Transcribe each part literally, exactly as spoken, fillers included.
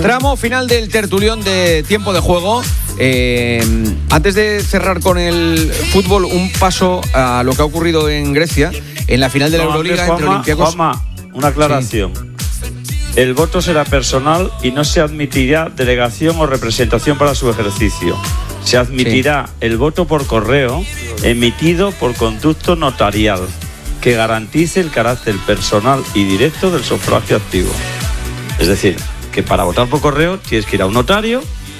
Tramo final del tertulión de tiempo de juego. Eh, antes de cerrar con el fútbol, un paso a lo que ha ocurrido en Grecia, en la final de la no, Euroliga Juanma, entre Olympiacos. Juanma, una aclaración. Sí. El voto será personal y no se admitirá delegación o representación para su ejercicio. Se admitirá sí. el voto por correo emitido por conducto notarial que garantice el carácter personal y directo del sufragio activo. Es decir, que para votar por correo tienes que ir a un notario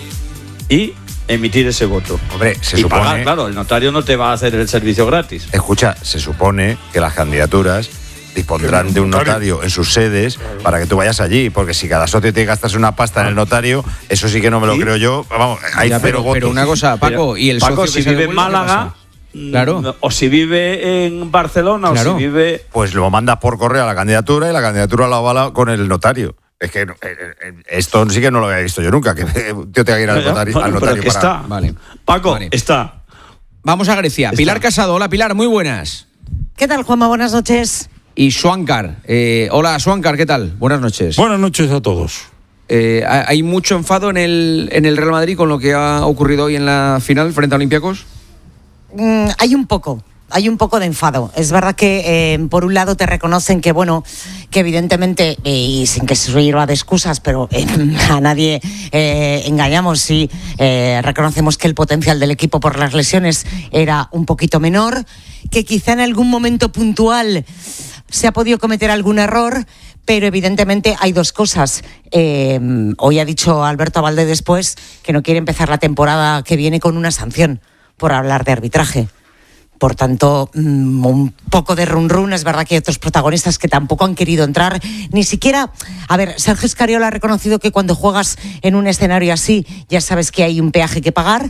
y emitir ese voto. Hombre, se y supone... pagar, claro, el notario no te va a hacer el servicio gratis. Escucha, se supone que las candidaturas dispondrán de un notario en sus sedes para que tú vayas allí, porque si cada socio tiene que gastarse una pasta en el notario, eso sí que no me lo ¿Sí? creo yo. Vamos, hay ya, cero pero, votos. Pero una cosa, Paco, y el Paco, socio si vive en Málaga, claro, o si vive en Barcelona, claro. o si vive... Pues lo manda por correo a la candidatura y la candidatura la avala con el notario. Es que eh, esto sí que no lo había visto yo nunca, que yo tenga que ir al notario, bueno, al notario pero para... está. Vale. Paco, vale. está. Vamos a Grecia. Está. Pilar Casado. Hola, Pilar, muy buenas. ¿Qué tal, Juanma? Buenas noches. Y Swankar. Eh, hola, Swankar, ¿qué tal? Buenas noches. Buenas noches a todos. Eh, ¿Hay mucho enfado en el, en el Real Madrid con lo que ha ocurrido hoy en la final frente a Olympiacos? Mm, hay un poco. Hay un poco de enfado. Es verdad que, eh, por un lado, te reconocen que, bueno, que evidentemente, eh, y sin que se sirva de excusas, pero eh, a nadie eh, engañamos si eh, reconocemos que el potencial del equipo por las lesiones era un poquito menor, que quizá en algún momento puntual se ha podido cometer algún error, pero evidentemente hay dos cosas. Eh, hoy ha dicho Alberto Abalde después que no quiere empezar la temporada que viene con una sanción por hablar de arbitraje. Por tanto, un poco de run run. Es verdad que hay otros protagonistas que tampoco han querido entrar. Ni siquiera... A ver, Sergio Escariolo ha reconocido que cuando juegas en un escenario así, ya sabes que hay un peaje que pagar,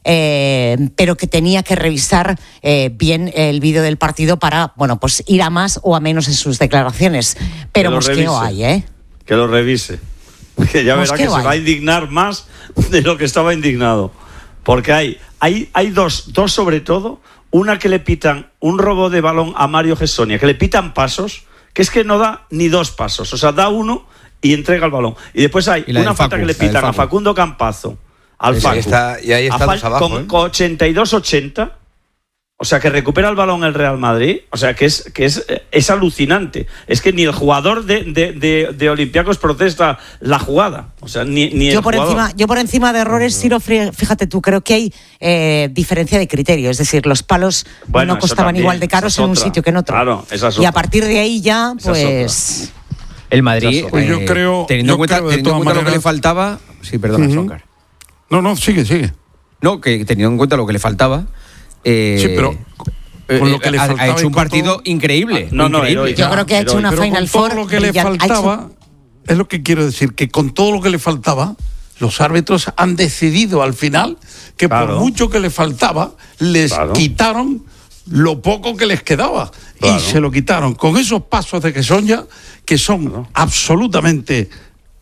eh, pero que tenía que revisar eh, bien el vídeo del partido para, bueno, pues ir a más o a menos en sus declaraciones. Pero mosqueo hay, ¿eh? Que lo revise. Que ya verá que hay. Se va a indignar más de lo que estaba indignado. Porque hay, hay, hay dos, dos sobre todo... Una que le pitan un robo de balón a Mario Gessonia, que le pitan pasos, que es que no da ni dos pasos. O sea, da uno y entrega el balón. Y después hay y una falta Facu, que le pitan a Facundo Campazo, al Facu. Está, y ahí estamos abajo, con, ¿eh? con ochenta y dos ochenta. O sea, que recupera el balón el Real Madrid. O sea, que es que es, es alucinante. Es que ni el jugador de, de, de, de Olympiacos protesta la jugada. O sea, ni, ni yo el por jugador. encima Yo por encima de errores, Ciro, fíjate tú, creo que hay eh, diferencia de criterio. Es decir, los palos bueno, no costaban también, igual de caros en un sitio que en otro. Claro, esa es otra. Y a partir de ahí ya, pues... El Madrid, pues yo eh, creo, teniendo yo en cuenta, creo de teniendo en cuenta maneras... lo que le faltaba... Sí, perdona, uh-huh. Swankar. No, no, sigue, sigue. No, que teniendo en cuenta lo que le faltaba... Eh, sí, pero... Con lo que le ha, faltaba ha hecho un partido todo... increíble. No, no, increíble. Yo creo que ha hecho una pero Final con todo Four. Lo que le faltaba, hecho... es lo que quiero decir, que con todo lo que le faltaba, los árbitros han decidido al final que claro. por mucho que le faltaba, les claro. quitaron lo poco que les quedaba. Claro. Y se lo quitaron con esos pasos de Gessonia que son claro. absolutamente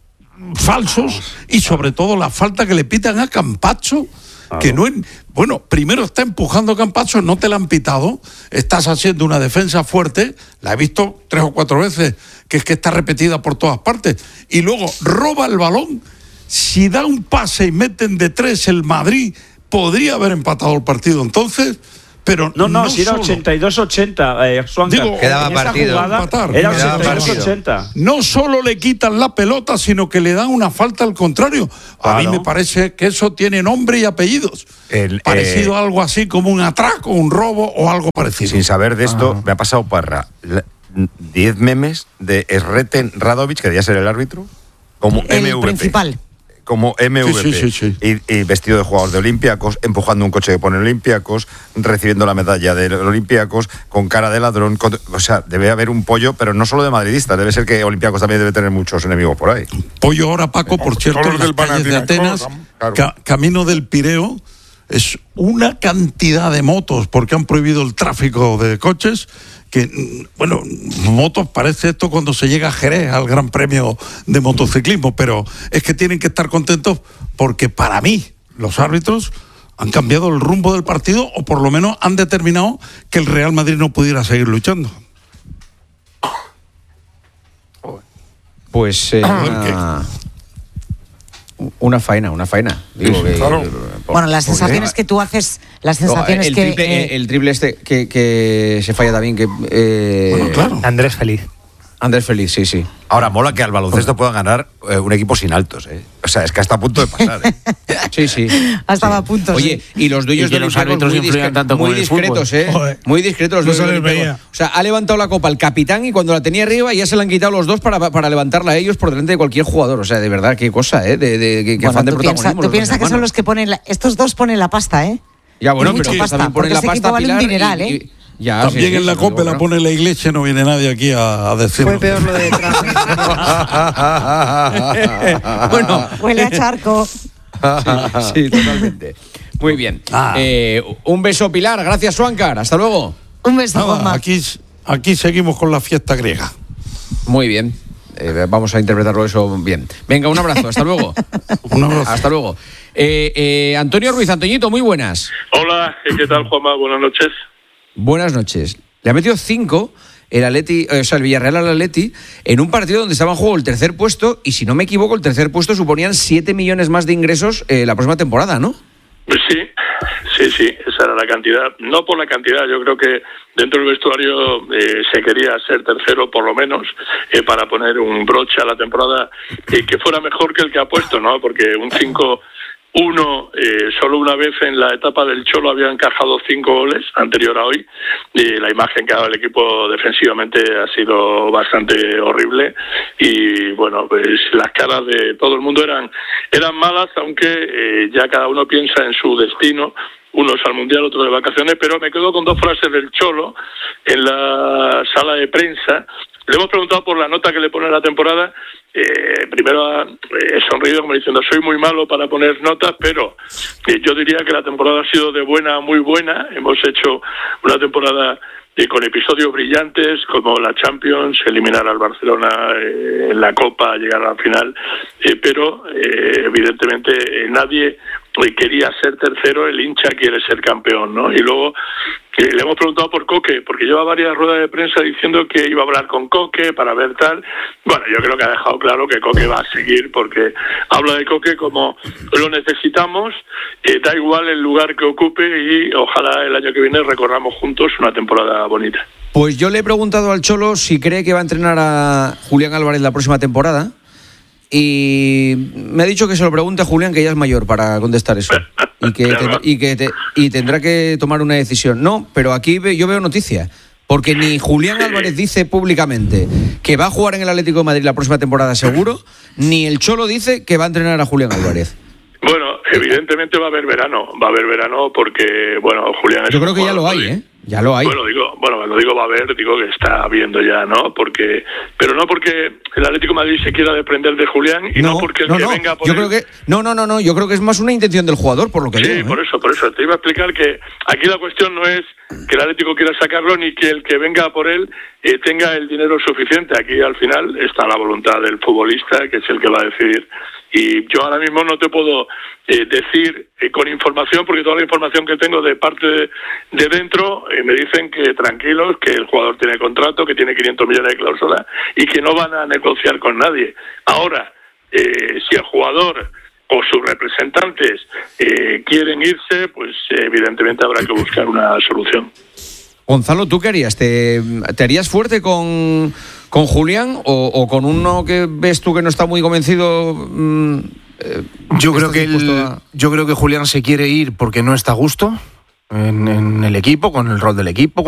falsos y sobre todo la falta que le pitan a Campazzo. Claro. Que no es, bueno, primero está empujando Campazzo, no te la han pitado, estás haciendo una defensa fuerte, la he visto tres o cuatro veces, que es que está repetida por todas partes, y luego roba el balón. Si da un pase y meten de tres el Madrid, podría haber empatado el partido entonces, pero no, no, no si era solo. ochenta y dos ochenta, eh, Digo, quedaba partido. Jugada, era ochenta y dos ochenta. No solo le quitan la pelota, sino que le dan una falta al contrario. A claro. mí me parece que eso tiene nombre y apellidos. El, parecido eh, a algo así como un atraco, un robo o algo parecido. Sin saber de esto, ah. me ha pasado Parra diez memes de Sreten Radovic, que debía ser el árbitro, como el M V P. Principal. Como M V P, sí, sí, sí, sí. Y, y vestido de jugador de Olympiacos, empujando un coche que pone Olympiacos, recibiendo la medalla de Olympiacos, con cara de ladrón, con, o sea, debe haber un pollo, pero no solo de madridistas, debe ser que Olympiacos también debe tener muchos enemigos por ahí. Pollo ahora, Paco, por cierto, en las calles de Atenas, claro. ca- camino del Pireo, es una cantidad de motos, porque han prohibido el tráfico de coches, que, bueno, motos parece esto cuando se llega a Jerez al Gran Premio de motociclismo, pero es que tienen que estar contentos porque para mí los árbitros han cambiado el rumbo del partido o por lo menos han determinado que el Real Madrid no pudiera seguir luchando. Pues eh, una, Una faena, una faena. Digo, sí, que, claro. que, por, bueno, las sensaciones que tú haces, las sensaciones el que... Triple, eh, el triple este que, que se falla también, que... Eh, Bueno, claro. Andrés Feliz. Andrés Feliz, sí, sí. Ahora, mola que al baloncesto puedan ganar eh, un equipo sin altos, ¿eh? O sea, es que está a punto de pasar, ¿eh? Sí, sí. Estaba sí. a punto. Oye, sí. y los dueños Y que de los los árbitros muy, influyen discre- tanto muy como el discretos, fútbol. ¿eh? Joder. Muy discretos los No dueños se del les Olímpico. veía. O sea, ha levantado la copa el capitán y cuando la tenía arriba ya se la han quitado los dos para, para levantarla a ellos por delante de cualquier jugador. O sea, de verdad, qué cosa, ¿eh? De, de, de, qué Bueno, afán de tú piensas protagonismo. tú los piensas dos que son hermanos. los que ponen... La, estos dos ponen la pasta, ¿eh? Ya, bueno, Y pero mucha ellos pasta, también ponen porque la ese pasta equipo vale un Pilar, dineral, y- ¿eh? y- ya, También sí, sí, en la sí, COPE bueno. la pone la iglesia, no viene nadie aquí a, a decirlo. Fue peor lo de detrás. Bueno, Huele a charco. sí, sí, totalmente. Muy bien. Ah. Eh, un beso, Pilar. Gracias, Suancar. Hasta luego. Un beso, Nada, Juanma. aquí, aquí seguimos con la fiesta griega. Muy bien. Eh, vamos a interpretarlo eso bien. Venga, un abrazo. Hasta luego. Un abrazo. Hasta luego. Eh, eh, Antonio Ruiz, Antoñito, muy buenas. Hola, ¿qué tal, Juanma? Buenas noches. Buenas noches. Le ha metido cinco el Atleti, eh, o sea, el Villarreal al Atleti en un partido donde estaba en juego el tercer puesto y, si no me equivoco, el tercer puesto suponían siete millones más de ingresos eh, la próxima temporada, ¿no? Pues sí, sí, sí, esa era la cantidad. No por la cantidad, yo creo que dentro del vestuario eh, se quería ser tercero por lo menos eh, para poner un broche a la temporada eh, que fuera mejor que el que ha puesto, ¿no? Porque un cinco uno, eh, solo una vez en la etapa del Cholo había encajado cinco goles, anterior a hoy, y la imagen que ha dado el equipo defensivamente ha sido bastante horrible, y bueno, pues las caras de todo el mundo eran, eran malas, aunque eh, ya cada uno piensa en su destino, unos al Mundial, otros de vacaciones, pero me quedo con dos frases del Cholo en la sala de prensa. Le hemos preguntado por la nota que le pone a la temporada. Eh, primero ha eh, sonreído como diciendo soy muy malo para poner notas, pero eh, yo diría que la temporada ha sido de buena a muy buena. Hemos hecho una temporada eh, con episodios brillantes como la Champions, eliminar al Barcelona eh, en la Copa, llegar a la final, eh, pero eh, evidentemente eh, nadie eh, quería ser tercero, el hincha quiere ser campeón, ¿no? Y luego Eh, le hemos preguntado por Coque, porque lleva varias ruedas de prensa diciendo que iba a hablar con Coque para ver tal. Bueno, yo creo que ha dejado claro que Coque va a seguir, porque habla de Coque como lo necesitamos, eh, da igual el lugar que ocupe, y ojalá el año que viene recorramos juntos una temporada bonita. Pues yo le he preguntado al Cholo si cree que va a entrenar a Julián Álvarez la próxima temporada, y me ha dicho que se lo pregunte a Julián, que ya es mayor para contestar eso, y que, Claro. te- y, que te- y tendrá que tomar una decisión. No, pero aquí ve- yo veo noticia, porque ni Julián Álvarez dice públicamente que va a jugar en el Atlético de Madrid la próxima temporada seguro, ni el Cholo dice que va a entrenar a Julián Álvarez. Bueno, evidentemente va a haber verano, va a haber verano porque, bueno, Julián es Yo un creo que ya lo jugador, hay, ¿eh? Ya lo hay. Bueno, digo, bueno, cuando digo va a haber, digo que está habiendo ya, ¿no? Porque, pero no porque el Atlético de Madrid se quiera desprender de Julián, y no, porque el no, que no. venga por Yo él- creo que no, no, no, no. Yo creo que es más una intención del jugador, por lo que Sí, veo, ¿eh? por eso, por eso. Te iba a explicar que aquí la cuestión no es que el Atlético quiera sacarlo ni que el que venga por él eh, tenga el dinero suficiente. Aquí al final está la voluntad del futbolista, que es el que va a decidir. Y yo ahora mismo no te puedo eh, decir eh, con información, porque toda la información que tengo de parte de, de dentro eh, me dicen que tranquilos, que el jugador tiene contrato, que tiene quinientos millones de cláusula y que no van a negociar con nadie. Ahora, eh, si el jugador o sus representantes eh, quieren irse, pues eh, evidentemente habrá que buscar una solución. Gonzalo, ¿tú qué harías? ¿Te, te harías fuerte con, con Julián o, o con uno que ves tú que no está muy convencido? Mmm, eh, Yo creo que dispuesto el, a- yo creo que Julián se quiere ir porque no está a gusto en, en el equipo, con el rol del equipo,